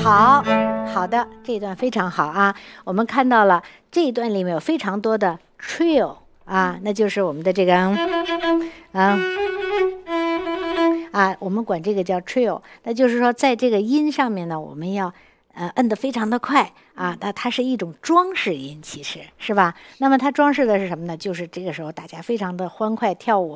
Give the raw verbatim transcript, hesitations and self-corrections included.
好好的，这一段非常好啊。我们看到了这一段里面有非常多的 trill 啊，那就是我们的这个啊啊，我们管这个叫 trill， 那就是说在这个音上面呢，我们要呃摁得非常的快啊，那它是一种装饰音，其实是吧？那么它装饰的是什么呢？就是这个时候大家非常的欢快跳舞，